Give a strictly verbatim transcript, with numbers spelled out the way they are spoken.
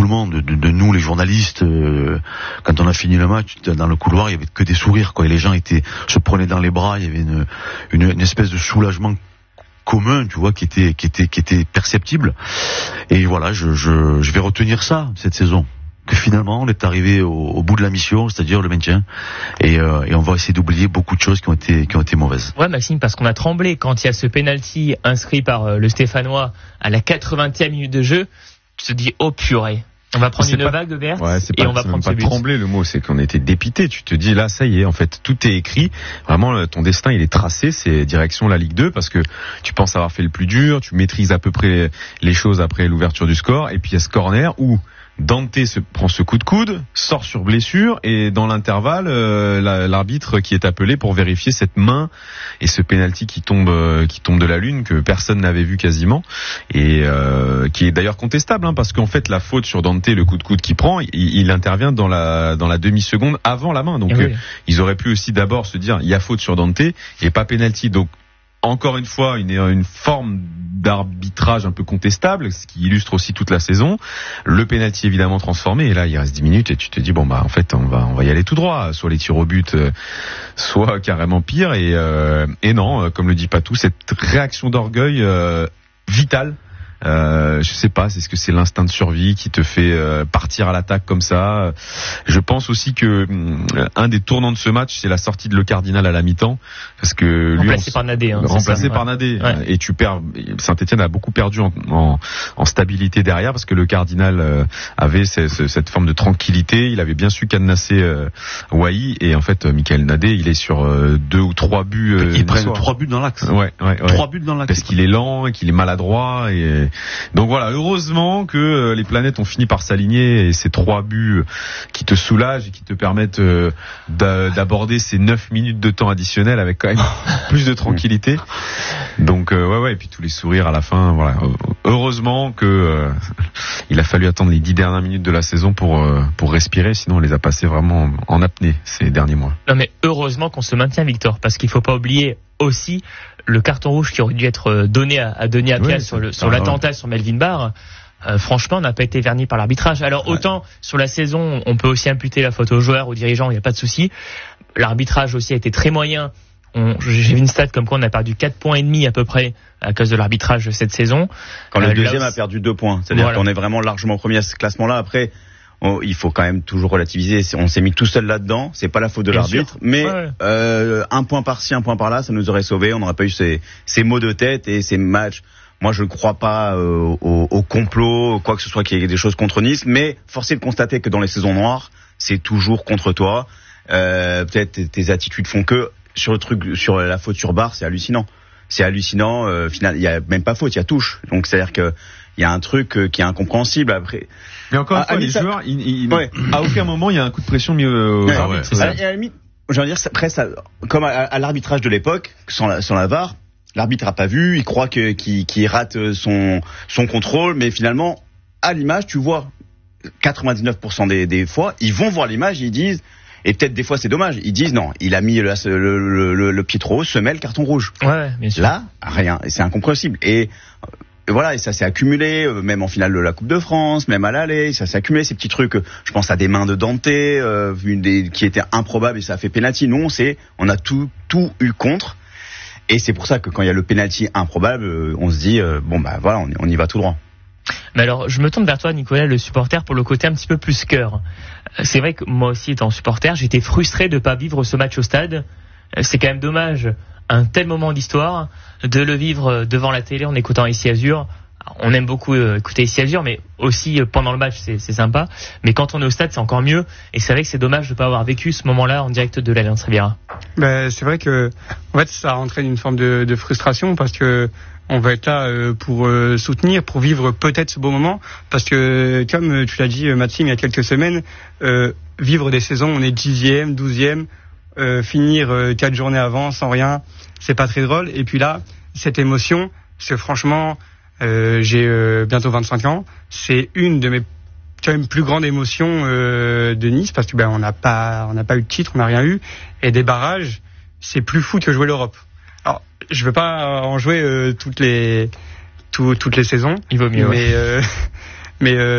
tout le monde, de, de nous les journalistes. Euh, quand on a fini le match, dans le couloir, il y avait que des sourires, quoi. Et les gens étaient, se prenaient dans les bras. Il y avait une, une, une espèce de soulagement commun, tu vois, qui était, qui était, qui était perceptible. Et voilà, je, je, je vais retenir ça cette saison. Que finalement, on est arrivé au, au bout de la mission, c'est-à-dire le maintien, et, euh, et on va essayer d'oublier beaucoup de choses qui ont été, qui ont été mauvaises. Ouais, Maxime, parce qu'on a tremblé quand il y a ce penalty inscrit par euh, le Stéphanois à la quatre-vingtième minute de jeu. Tu te dis, oh purée. On va prendre c'est une pas, vague de Berthe ouais, c'est et pas, on va c'est prendre même ce pas but. Trembler, le mot, c'est qu'on était dépité. Tu te dis là, ça y est, en fait, tout est écrit. Vraiment, ton destin, il est tracé. C'est direction la Ligue deux parce que tu penses avoir fait le plus dur, tu maîtrises à peu près les choses après l'ouverture du score. Et puis il y a ce corner où Dante se prend ce coup de coude, sort sur blessure, et dans l'intervalle, euh, la, l'arbitre qui est appelé pour vérifier cette main et ce penalty qui tombe, euh, qui tombe de la lune que personne n'avait vu quasiment, et euh, qui est d'ailleurs contestable, hein, parce qu'en fait la faute sur Dante, le coup de coude qu'il prend, il, il intervient dans la dans la demi seconde avant la main, donc oui. euh, ils auraient pu aussi d'abord se dire il y a faute sur Dante et pas penalty, donc encore une fois une, une forme d'arbitrage un peu contestable, ce qui illustre aussi toute la saison. Le penalty évidemment transformé, et là il reste dix minutes et tu te dis bon bah en fait on va on va y aller tout droit, soit les tirs au but, euh, soit carrément pire, et euh, et non, comme le dit Patou, cette réaction d'orgueil euh, vitale. Euh, je sais pas, est-ce que c'est l'instinct de survie qui te fait euh, partir à l'attaque comme ça? Je pense aussi que euh, un des tournants de ce match, c'est la sortie de Le Cardinal à la mi-temps, parce que lui, remplacé on, par Nadé, hein, remplacé ça, par ouais. Nadé, ouais. Et tu perds. Saint-Etienne a beaucoup perdu en, en, en stabilité derrière, parce que Le Cardinal euh, avait cette, cette forme de tranquillité. Il avait bien su cadenasser euh, Wai, et en fait, Michael Nadé, il est sur euh, deux ou trois buts. Euh, il prend trois buts dans l'axe. Ouais, ouais, ouais. Trois buts dans l'axe. Parce qu'il est lent et qu'il est maladroit, et donc voilà, heureusement que les planètes ont fini par s'aligner, et ces trois buts qui te soulagent et qui te permettent d'aborder ces neuf minutes de temps additionnel avec quand même plus de tranquillité. Donc ouais ouais, et puis tous les sourires à la fin, voilà. Heureusement que euh, il a fallu attendre les dix dernières minutes de la saison pour euh, pour respirer, sinon on les a passés vraiment en apnée ces derniers mois. Non mais heureusement qu'on se maintient, Victor, parce qu'il faut pas oublier aussi le carton rouge qui aurait dû être donné à, à Denis Appiah oui, sur, le, sur l'attentat ouais. sur Melvin Barr. Euh, franchement, on n'a pas été verni par l'arbitrage. Alors ouais. autant sur la saison, on peut aussi imputer la faute aux joueurs, aux dirigeants, il n'y a pas de souci. L'arbitrage aussi a été très moyen. On, j'ai vu une stat comme quoi on a perdu quatre points et demi à peu près à cause de l'arbitrage cette saison. Quand le euh, deuxième a perdu deux points, c'est-à-dire voilà. qu'on est vraiment largement premier à ce classement-là. Après, on, il faut quand même toujours relativiser. On s'est mis tout seul là-dedans. C'est pas la faute de Bien l'arbitre, sûr. mais ouais. euh, un point par-ci, un point par-là, ça nous aurait sauvés. On n'aurait pas eu ces, ces maux de tête et ces matchs. Moi, je ne crois pas euh, au, au complot, quoi que ce soit, qu'il y ait des choses contre Nice, mais force est de constater que dans les saisons noires, c'est toujours contre toi. Euh, peut-être tes, tes attitudes font que sur le truc, sur la faute sur Barre, c'est hallucinant. C'est hallucinant. Euh, final, il y a même pas faute, il y a touche. Donc c'est-à-dire que il y a un truc euh, qui est incompréhensible après. Mais encore une à, fois, à les ça... joueurs, ils, ils, ouais. à aucun moment il y a un coup de pression mis aux ouais, arbitres. Ouais, à, à la limite, j'ai envie de dire, après ça, comme à, à l'arbitrage de l'époque, sans la, sans la V A R, l'arbitre a pas vu, il croit que qu'il, qu'il rate son son contrôle, mais finalement, à l'image, tu vois, quatre-vingt-dix-neuf pour cent des, des fois, ils vont voir l'image, et ils disent. Et peut-être des fois c'est dommage, ils disent non, il a mis le, le, le, le pied trop haut, semelle, carton rouge. Ouais, bien sûr. Là, rien, et c'est incompréhensible. Et, et voilà, et ça s'est accumulé, même en finale de la Coupe de France, même à l'aller, ça s'est accumulé ces petits trucs. Je pense à des mains de Dante, euh, des, qui étaient improbables et ça a fait penalty. Nous, on sait, on a tout, tout eu contre. Et c'est pour ça que quand il y a le penalty improbable, on se dit euh, bon bah voilà, on, on y va tout droit. Mais alors, je me tourne vers toi, Nicolas, le supporter, pour le côté un petit peu plus cœur. C'est vrai que moi aussi, étant supporter, j'étais frustré de ne pas vivre ce match au stade. C'est quand même dommage, un tel moment d'histoire, de le vivre devant la télé en écoutant Ici Azur. On aime beaucoup écouter Ici Azur, mais aussi pendant le match, c'est, c'est sympa. Mais quand on est au stade, c'est encore mieux. Et c'est vrai que c'est dommage de ne pas avoir vécu ce moment-là en direct de l'Allianz Riviera. Ben, c'est vrai que, en fait, ça entraîne une forme de, de frustration parce que on va être là pour soutenir, pour vivre peut-être ce beau moment, parce que comme tu l'as dit, Maxime, il y a quelques semaines, euh, vivre des saisons, on est dixième, douzième, euh, finir quatre journées avant sans rien, c'est pas très drôle. Et puis là, cette émotion, c'est franchement, euh, j'ai euh, bientôt vingt-cinq ans, c'est une de mes quand même plus grandes émotions euh, de Nice, parce que ben on n'a pas, on n'a pas eu de titre, on n'a rien eu, et des barrages, c'est plus fou que jouer l'Europe. Alors, je veux pas en jouer euh, toutes les tout, toutes les saisons. Il vaut mieux. Mais ouais. euh, mais euh,